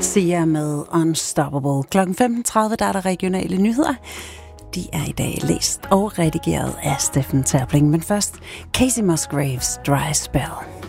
Sia med Unstoppable. Klokken 15.30, der er der regionale nyheder. De er i dag læst og redigeret af Steffen Terpling. Men først Casey Musgraves Dry Spell.